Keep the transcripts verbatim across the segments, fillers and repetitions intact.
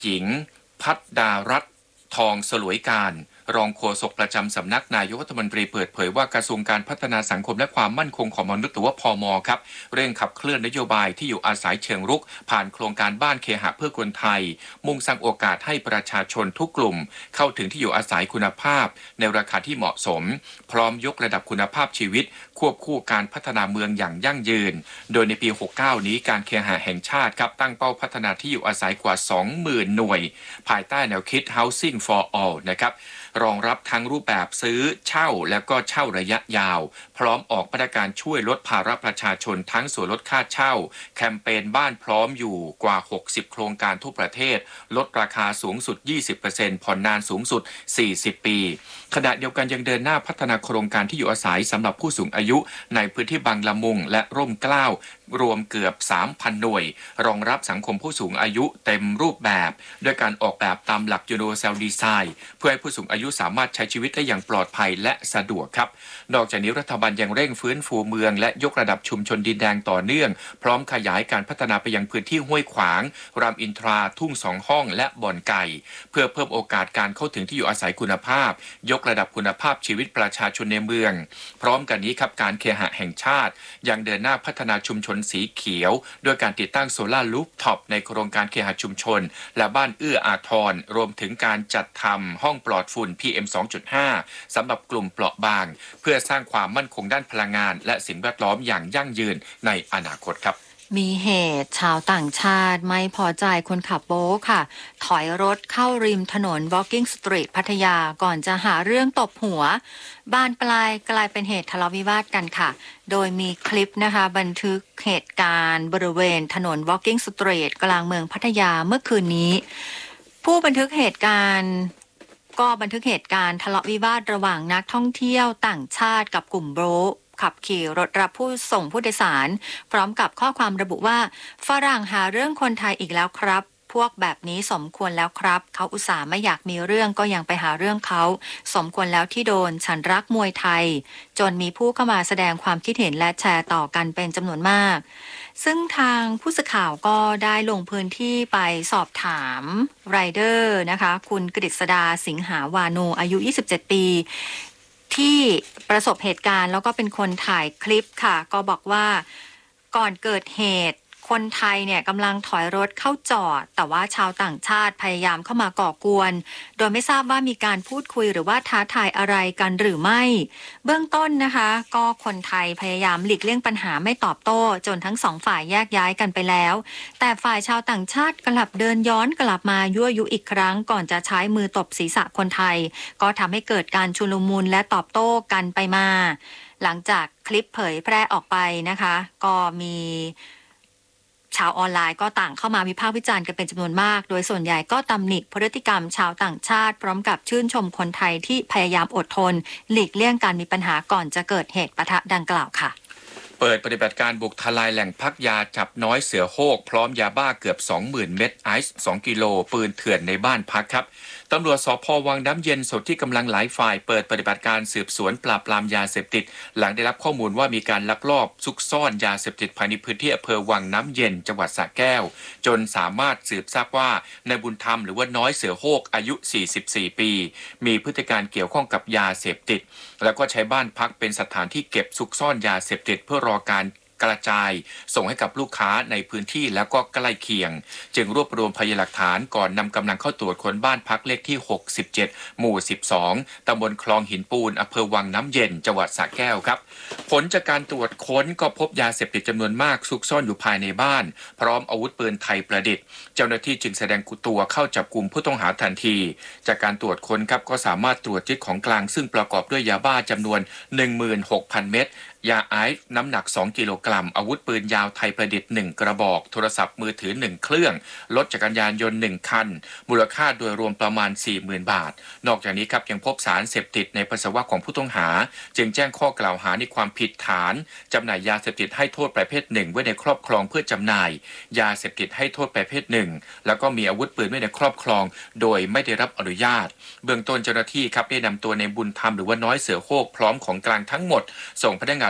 หญิงพัฒดารัตน์ทองสลวยการรองโฆษกประจำสำนักนายกรัฐมนตรีเปิดเผยว่ากระทรวงการพัฒนาสังคมและความมั่นคงของมนุษย์หรือว่าพม.ครับเร่งขับเคลื่อนนโยบายที่อยู่อาศัยเชิงรุกผ่านโครงการบ้านเคหะเพื่อคนไทยมุ่งสร้างโอกาสให้ประชาชนทุกกลุ่มเข้าถึงที่อยู่อาศัยคุณภาพในราคาที่เหมาะสมพร้อมยกระดับคุณภาพชีวิตควบคู่การพัฒนาเมืองอย่างยั่งยืนโดยในปีหกสิบเก้านี้การเคหะแห่งชาติครับตั้งเป้าพัฒนาที่อยู่อาศัยกว่า สองหมื่น หน่วยภายใต้แนวคิด Housing for All นะครับรองรับทั้งรูปแบบซื้อเช่าและก็เช่าระยะยาวพร้อมออกมาตรการช่วยลดภาระประชาชนทั้งส่วนลดค่าเช่าแคมเปญบ้านพร้อมอยู่กว่าหกสิบโครงการทั่วประเทศลดราคาสูงสุด ยี่สิบเปอร์เซ็นต์ ผ่อนนานสูงสุดสี่สิบปีขณะเดียวกันยังเดินหน้าพัฒนาโครงการที่อยู่อาศัยสำหรับผู้สูงอายุในพื้นที่บางละมุงและร่มเกล้ารวมเกือบ สามพัน หน่วยรองรับสังคมผู้สูงอายุเต็มรูปแบบด้วยการออกแบบตามหลัก Universal Design เพื่อให้ผู้สูงอายุสามารถใช้ชีวิตได้อย่างปลอดภัยและสะดวกครับนอกจากนี้รัฐบาลยังเร่งฟื้นฟูเมืองและยกระดับชุมชนดินแดงต่อเนื่องพร้อมขยายการพัฒนาไปยังพื้นที่ห้วยขวางรามอินทราทุ่งสองห้องและบ่อนไก่เพื่อเพิ่มโอกาสการเข้าถึงที่อยู่อาศัยคุณภาพยกระดับคุณภาพชีวิตประชาชนในเมืองพร้อมกันนี้ครับการเคหะแห่งชาติยังเดินหน้าพัฒนาชุมชนสีเขียวด้วยการติดตั้งโซลาร์รูฟท็อปในโครงการเคหะชุมชนและบ้านเอื้ออาทรรวมถึงการจัดทำห้องปลอดฝุ่น พี เอ็ม สองจุดห้า สำหรับกลุ่มเปราะบางเพื่อสร้างความมั่นคงด้านพลังงานและสิ่งแวดล้อมอย่างยั่งยืนในอนาคตครับมีเหตุชาวต่างชาติไม่พอใจคนขับโบ๊ทค่ะถอยรถเข้าริมถนน Walking Street พัทยาก่อนจะหาเรื่องตบหัวบานปลายกลายเป็นเหตุทะเลาะวิวาทกันค่ะโดยมีคลิปนะคะบันทึกเหตุการณ์บริเวณถนน Walking Street กลางเมืองพัทยาเมื่อคืนนี้ผู้บันทึกเหตุการณ์ก็บันทึกเหตุการณ์ทะเลาะวิวาทระหว่างนักท่องเที่ยวต่างชาติกับกลุ่มโบ๊ทขับขี่รถรับผู้ส่งผู้โดยสารพร้อมกับข้อความระบุว่าฝรั่งหาเรื่องคนไทยอีกแล้วครับพวกแบบนี้สมควรแล้วครับเขาอุตส่าห์ไม่อยากมีเรื่องก็ยังไปหาเรื่องเขาสมควรแล้วที่โดนฉันรักมวยไทยจนมีผู้เข้ามาแสดงความคิดเห็นและแชร์ต่อกันเป็นจำนวนมากซึ่งทางผู้สื่อข่าวก็ได้ลงพื้นที่ไปสอบถามไรเดอร์นะคะคุณกฤษดาสิงหาวานูอายุยี่สิบเจ็ดปีที่ประสบเหตุการณ์แล้วก็เป็นคนถ่ายคลิปค่ะก็บอกว่าก่อนเกิดเหตุคนไทยเนี่ยกำลังถอยรถเข้าจอดแต่ว่าชาวต่างชาติพยายามเข้ามาก่อกวนโดยไม่ทราบว่ามีการพูดคุยหรือว่าท้าทายอะไรกันหรือไม่เบื้องต้นนะคะก็คนไทยพยายามหลีกเลี่ยงปัญหาไม่ตอบโต้จนทั้งสองฝ่ายแยกย้ายกันไปแล้วแต่ฝ่ายชาวต่างชาติกลับเดินย้อนกลับมายั่วยุอีกครั้งก่อนจะใช้มือตบศีรษะคนไทยก็ทำให้เกิดการชุลมุนและตอบโต้กันไปมาหลังจากคลิปเผยแพร่ออกไปนะคะก็มีชาวออนไลน์ก็ต่างเข้ามาวิพากษ์วิจารณ์กันเป็นจำนวนมากโดยส่วนใหญ่ก็ตำหนิพฤติกรรมชาวต่างชาติพร้อมกับชื่นชมคนไทยที่พยายามอดทนหลีกเลี่ยงการมีปัญหาก่อนจะเกิดเหตุปะทะดังกล่าวค่ะเปิดปฏิบัติการบุกทลายแหล่งพักยาจับน้อยเสือโฮกพร้อมยาบ้าเกือบ สองหมื่น เม็ดไอซ์สองกิโลปืนเถื่อนในบ้านพักครับตำรวจสภ.วังน้ำเย็นส่วนที่กำลังหลายฝ่ายเปิดปฏิบัติการสืบสวนปราบปรามยาเสพติดหลังได้รับข้อมูลว่ามีการลักลอบซุกซ่อนยาเสพติดภายในพื้นที่อำเภอวังน้ำเย็นจังหวัดสระแก้วจนสามารถสืบทราบว่านายบุญธรรมหรือว่าน้อยเสือโฮกอายุสี่สิบสี่ปีมีพฤติการเกี่ยวข้องกับยาเสพติดแล้วก็ใช้บ้านพักเป็นสถานที่เก็บซุกซ่อนยาเสพติดเพื่อรอการกระจายส่งให้กับลูกค้าในพื้นที่แล้วก็ใกล้เคียงจึงรวบรวมพยานหลักฐานก่อนนำกำลังเข้าตรวจค้นบ้านพักเลขที่หกสิบเจ็ดหมู่สิบสองตำบลคลองหินปูนอำเภอวังน้ำเย็นจังหวัดสระแก้วครับผลจากการตรวจค้นก็พบยาเสพติดจำนวนมากซุกซ่อนอยู่ภายในบ้านพร้อมอาวุธปืนไทยประดิษฐ์เจ้าหน้าที่จึงแสดงตัวเข้าจับกุมผู้ต้องหาทันทีจากการตรวจค้นครับก็สามารถตรวจยึดของกลางซึ่งประกอบด้วยยาบ้าจำนวน หนึ่งหมื่นหกพัน เม็ดยาไอซ์น้ำหนักสองกิโลกรัมอาวุธปืนยาวไทยประดิษฐ์หนึ่งกระบอกโทรศัพท์มือถือหนึ่งเครื่องรถจักรยานยนต์หนึ่งคันมูลค่าโดยรวมประมาณ สี่หมื่น บาทนอกจากนี้ครับยังพบสารเสพติดในปัสสาวะของผู้ต้องหาจึงแจ้งข้อกล่าวหาในความผิดฐานจำหน่ายยาเสพติดให้โทษประเภทหนึ่งไว้ในครอบครองเพื่อจำหน่ายยาเสพติดให้โทษประเภทหนึ่งแล้วก็มีอาวุธปืนไว้ในครอบครองโดยไม่ได้รับอนุญาตเบื้องต้นเจ้าหน้าที่ครับได้นำตัวในบุญธรรมหรือว่าน้อยเสือโฮกพร้อมของกลางทั้งหมดส่งพนักงาน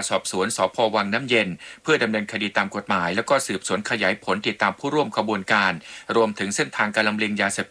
การสอบสวนสพวังน้ำเย็นเพื่อดำเนินคดีตามกฎหมายแล้วก็สืบสวนขยายผลติดตามผู้ร่วมขบวนการรวมถึงเส้นทางการลำเลียงยาเสพ